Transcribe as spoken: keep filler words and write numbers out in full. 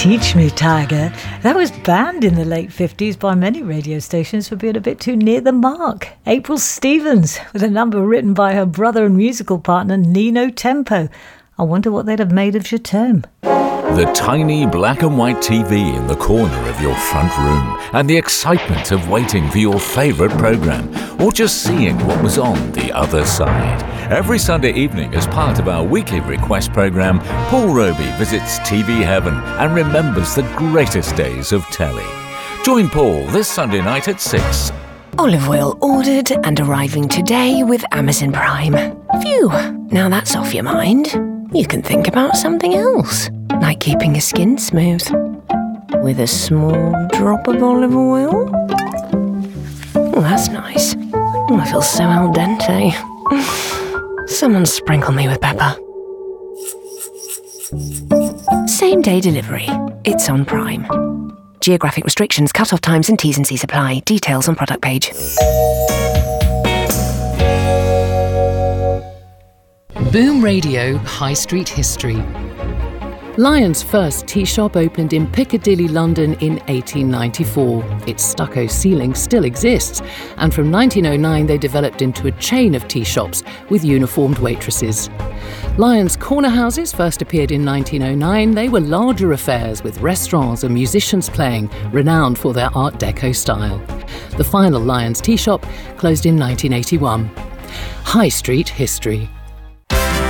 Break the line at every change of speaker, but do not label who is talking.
Teach Me Tiger. That was banned in the late fifties by many radio stations for being a bit too near the mark. April Stevens, with a number written by her brother and musical partner Nino Tempo. I wonder what they'd have made of Je T'aime.
The tiny black and white T V in the corner of your front room, and the excitement of waiting for your favourite programme, or just seeing what was on the other side. Every Sunday evening, as part of our weekly request programme, Paul Roby visits T V heaven and remembers the greatest days of telly. Join Paul this Sunday night at six.
Olive oil ordered and arriving today with Amazon Prime. Phew, now that's off your mind. You can think about something else, like keeping your skin smooth with a small drop of olive oil. Oh, that's nice. Oh, I feel so al dente. Someone sprinkle me with pepper. Same day delivery. It's on Prime. Geographic restrictions, cut-off times and T's and C's apply. Details on product page.
Boom Radio High Street History. Lyons' first tea shop opened in Piccadilly, London in eighteen ninety-four. Its stucco ceiling still exists, and from nineteen oh nine they developed into a chain of tea shops with uniformed waitresses. Lyons' corner houses first appeared in nineteen oh nine. They were larger affairs with restaurants and musicians playing, renowned for their Art Deco style. The final Lyons tea shop closed in nineteen eighty-one. High Street History.